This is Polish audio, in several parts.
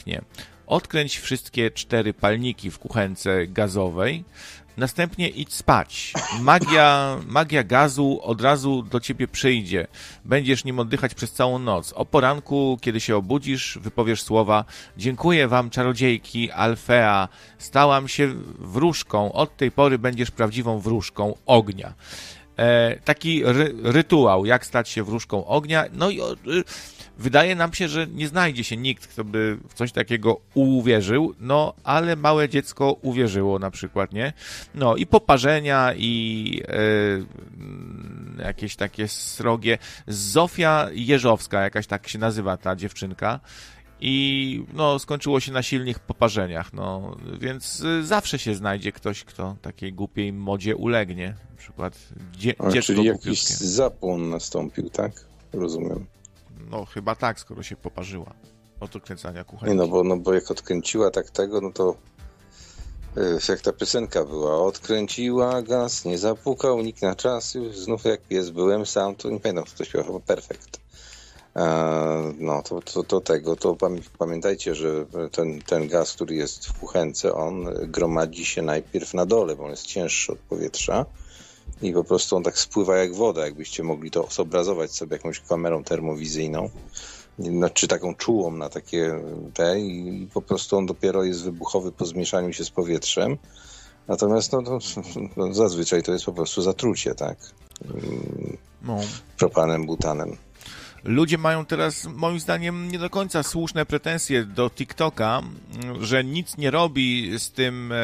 pięknie. Odkręć wszystkie 4 palniki w kuchence gazowej, następnie idź spać. Magia gazu od razu do ciebie przyjdzie. Będziesz nim oddychać przez całą noc. O poranku, kiedy się obudzisz, wypowiesz słowa: dziękuję wam, czarodziejki Alfea, stałam się wróżką. Od tej pory będziesz prawdziwą wróżką ognia. Taki rytuał, jak stać się wróżką ognia. No i wydaje nam się, że nie znajdzie się nikt, kto by w coś takiego uwierzył, no ale małe dziecko uwierzyło na przykład, nie? No i poparzenia i jakieś takie srogie. Zofia Jeżowska, jakaś tak się nazywa ta dziewczynka. I no, skończyło się na silnych poparzeniach, no, więc zawsze się znajdzie ktoś, kto takiej głupiej modzie ulegnie. Na przykład dziecko czyli jakiś głupiutkie. zapłon nastąpił, tak? Rozumiem. No chyba tak, skoro się poparzyła od odkręcania kuchenki. Nie, no bo jak odkręciła tak tego, no to jak ta piosenka była, odkręciła gaz, nie zapukał, nikt na czas, już znów jak pies byłem sam, to nie pamiętam, kto to śpiewał, chyba Perfekt. No to pamiętajcie, że ten gaz, który jest w kuchence, on gromadzi się najpierw na dole, bo on jest cięższy od powietrza i po prostu on tak spływa jak woda, jakbyście mogli to zobrazować sobie jakąś kamerą termowizyjną, czy taką czułą na takie i po prostu on dopiero jest wybuchowy po zmieszaniu się z powietrzem. Natomiast no, zazwyczaj to jest po prostu zatrucie, tak? Propanem, butanem. Ludzie mają teraz, moim zdaniem, nie do końca słuszne pretensje do TikToka, że nic nie robi z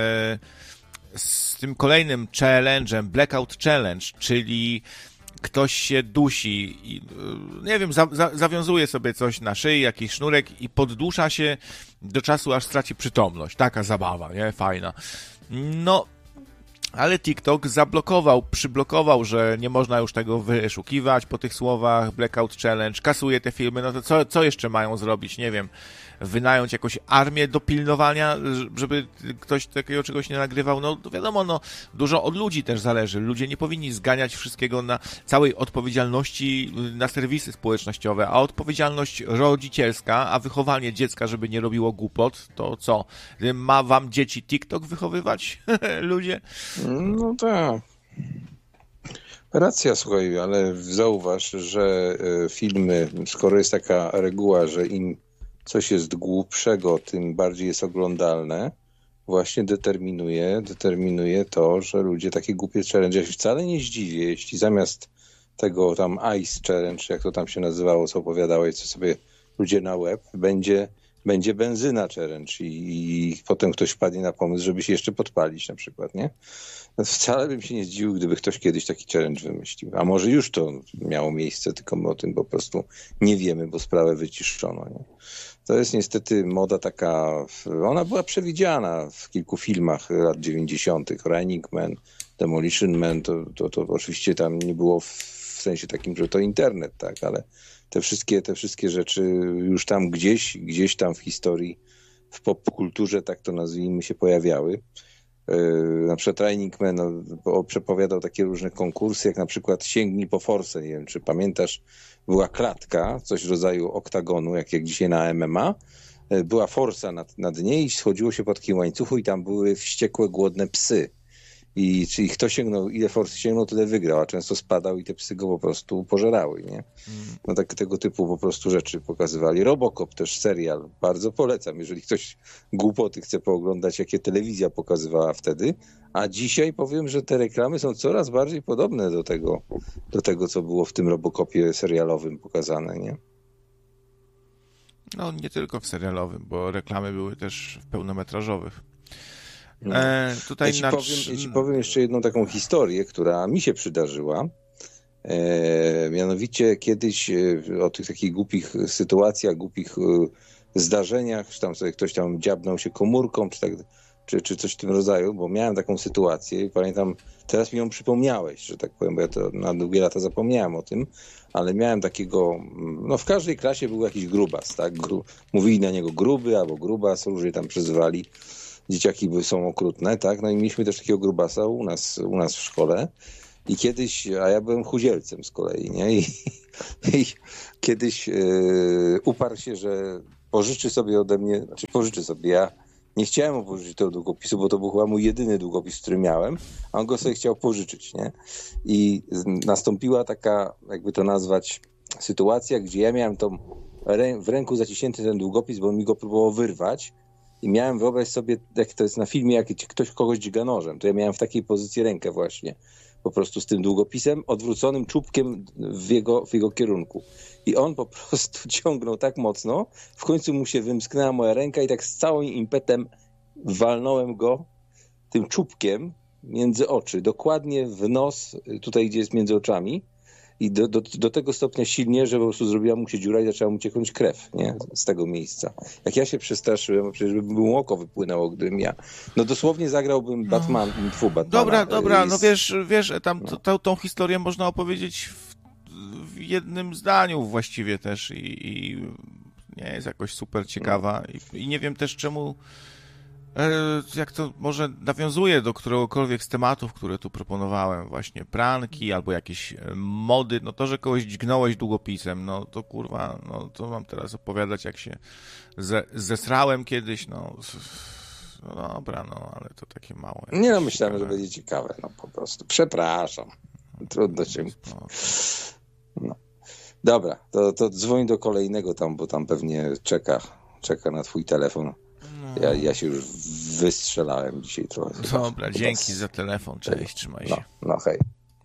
tym kolejnym challenge'em, Blackout Challenge, czyli ktoś się dusi i, nie wiem, zawiązuje sobie coś na szyi, jakiś sznurek i poddusza się do czasu, aż straci przytomność. Taka zabawa, nie? Fajna. No, ale TikTok przyblokował, że nie można już tego wyszukiwać po tych słowach, Blackout Challenge, kasuje te filmy, no to co jeszcze mają zrobić? Nie wiem, wynająć jakąś armię do pilnowania, żeby ktoś takiego czegoś nie nagrywał? No wiadomo, no dużo od ludzi też zależy. Ludzie nie powinni zganiać wszystkiego na całej odpowiedzialności na serwisy społecznościowe, a odpowiedzialność rodzicielska, a wychowanie dziecka, żeby nie robiło głupot, to co? Ma wam dzieci TikTok wychowywać? Ludzie? No tak. Racja, słuchaj, ale zauważ, że filmy, skoro jest taka reguła, że im coś jest głupszego, tym bardziej jest oglądalne, właśnie determinuje to, że ludzie takie głupie challenge. Ja się wcale nie zdziwię, jeśli zamiast tego tam Ice Challenge, jak to tam się nazywało, co opowiadałeś, co sobie ludzie na łeb, będzie benzyna challenge i potem ktoś wpadnie na pomysł, żeby się jeszcze podpalić na przykład, nie? No wcale bym się nie zdziwił, gdyby ktoś kiedyś taki challenge wymyślił. A może już to miało miejsce, tylko my o tym po prostu nie wiemy, bo sprawę wyciszono, nie? To jest niestety moda taka, ona była przewidziana w kilku filmach lat 90. Running Man, Demolition Man, to oczywiście tam nie było w sensie takim, że to internet, tak, ale te wszystkie rzeczy już tam gdzieś tam w historii, w popkulturze, tak to nazwijmy, się pojawiały. Na przykład Running Man przepowiadał takie różne konkursy, jak na przykład sięgnij po forsę. Nie wiem, czy pamiętasz, była klatka, coś w rodzaju oktagonu, jak dzisiaj na MMA. Była forsa na dnie i schodziło się po takim łańcuchu i tam były wściekłe, głodne psy. I czyli kto sięgnął, ile forsy sięgnął, tyle wygrał, a często spadał i te psy go po prostu pożerały, nie? No tak, tego typu po prostu rzeczy pokazywali. Robocop też serial, bardzo polecam, jeżeli ktoś głupoty chce pooglądać, jakie telewizja pokazywała wtedy, a dzisiaj powiem, że te reklamy są coraz bardziej podobne do tego, co było w tym Robocopie serialowym pokazane, nie? No nie tylko w serialowym, bo reklamy były też w pełnometrażowych. Tutaj ja ci powiem jeszcze jedną taką historię, która mi się przydarzyła. Mianowicie kiedyś o tych takich głupich sytuacjach, głupich zdarzeniach, czy tam sobie ktoś tam dziabnął się komórką, czy coś w tym rodzaju, bo miałem taką sytuację i pamiętam, teraz mi ją przypomniałeś, że tak powiem, bo ja to na długie lata zapomniałem o tym, ale miałem takiego, no w każdej klasie był jakiś grubas, tak? Mówili na niego gruby albo grubas, różnie tam przyzywali. Dzieciaki są okrutne, tak? No i mieliśmy też takiego grubasa u nas w szkole i kiedyś, a ja byłem chudzielcem z kolei, nie? I kiedyś uparł się, że pożyczy sobie ode mnie, ja nie chciałem mu pożyczyć tego długopisu, bo to był chyba mój jedyny długopis, który miałem, a on go sobie chciał pożyczyć, nie? I nastąpiła taka, jakby to nazwać, sytuacja, gdzie ja miałem w ręku zaciśnięty ten długopis, bo on mi go próbował wyrwać i miałem, wyobraź sobie, jak to jest na filmie, jak ktoś kogoś dźga nożem, to ja miałem w takiej pozycji rękę właśnie, po prostu z tym długopisem, odwróconym czubkiem w jego kierunku. I on po prostu ciągnął tak mocno, w końcu mu się wymsknęła moja ręka i tak z całym impetem walnąłem go tym czubkiem między oczy, dokładnie w nos, tutaj gdzie jest między oczami, i do tego stopnia silnie, że po prostu zrobiła mu się dziura i zaczęła mu cieknąć krew, nie? Z tego miejsca. Jak ja się przestraszyłem, przecież by mu oko wypłynęło, gdybym ja... No dosłownie zagrałbym Batmana. Dobra, no wiesz, tam tą historię można opowiedzieć w jednym zdaniu właściwie też i nie jest jakoś super ciekawa i nie wiem też czemu, jak to może nawiązuje do któregokolwiek z tematów, które tu proponowałem, właśnie pranki albo jakieś mody, no to, że kogoś dźgnąłeś długopisem, no to kurwa, no to mam teraz opowiadać, jak się zesrałem kiedyś, no dobra, no ale to takie małe. Nie no, myślałem, że będzie ciekawe, no po prostu. Przepraszam. Trudno się... No. Dobra, to dzwoń do kolejnego tam, bo tam pewnie czeka na twój telefon. Ja się już wystrzelałem dzisiaj trochę. Dobra, dzięki za telefon. Cześć, trzymaj się. No hej.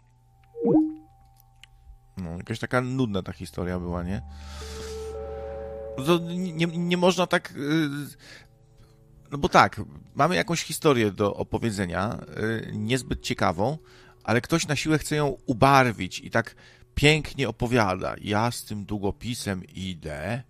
No, jakaś taka nudna ta historia była, nie? To nie można tak... No bo tak, mamy jakąś historię do opowiedzenia, niezbyt ciekawą, ale ktoś na siłę chce ją ubarwić i tak pięknie opowiada. Ja z tym długopisem idę,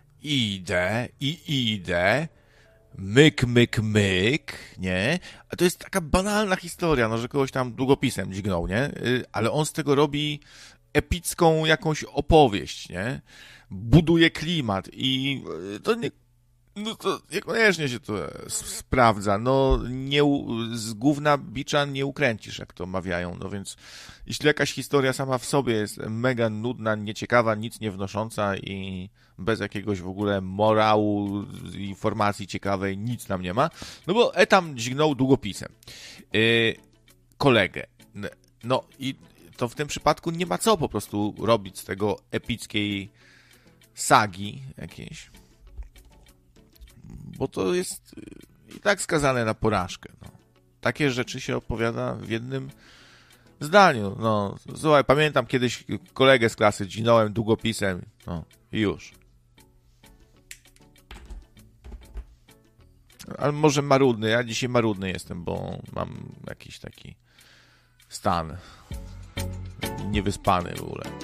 myk, nie? A to jest taka banalna historia, no, że kogoś tam długopisem dźgnął, nie? Ale on z tego robi epicką jakąś opowieść, nie? Buduje klimat i to niekoniecznie się to sprawdza. No, z gówna bicza nie ukręcisz, jak to mawiają. No więc, jeśli jakaś historia sama w sobie jest mega nudna, nieciekawa, nic nie wnosząca i bez jakiegoś w ogóle morału, informacji ciekawej, nic nam nie ma, no bo tam dźgnął długopisem kolegę. No i to w tym przypadku nie ma co po prostu robić z tego epickiej sagi jakiejś. Bo to jest i tak skazane na porażkę. No. Takie rzeczy się opowiada w jednym zdaniu. No, słuchaj, pamiętam kiedyś kolegę z klasy dźgnąłem długopisem. No, i już. Ale może marudny. Ja dzisiaj marudny jestem, bo mam jakiś taki stan niewyspany w ogóle.